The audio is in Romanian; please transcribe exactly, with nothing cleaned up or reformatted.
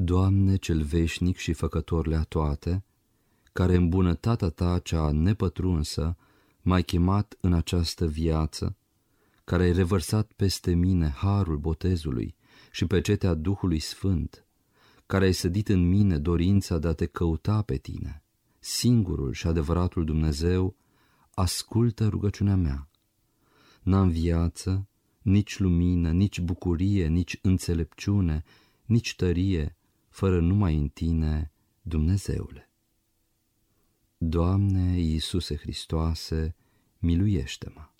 Doamne, cel veșnic și făcător le-a toate, care în bunătatea ta cea nepătrunsă m-ai chemat în această viață, care ai revărsat peste mine harul botezului și pecetea Duhului Sfânt, care ai sădit în mine dorința de a te căuta pe tine, singurul și adevăratul Dumnezeu, ascultă rugăciunea mea. N-am viață, nici lumină, nici bucurie, nici înțelepciune, nici tărie, fără numai în tine, Dumnezeule. Doamne Iisuse Hristoase, miluiește-mă!